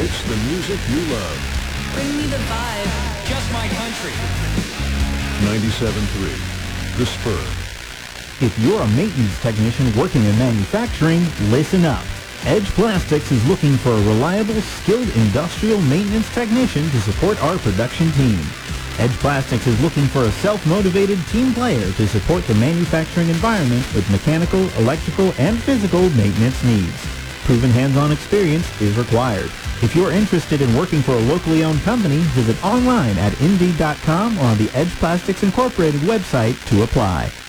It's the music you love. Bring me the vibe. Just my country. 97.3, The Spur. If you're a maintenance technician working in manufacturing, listen up. Edge Plastics is looking for a reliable, skilled industrial maintenance technician to support our production team. Edge Plastics is looking for a self-motivated team player to support the manufacturing environment with mechanical, electrical, and physical maintenance needs. Proven hands-on experience is required. If you're interested in working for a locally owned company, visit online at Indeed.com or on the Edge Plastics Incorporated website to apply.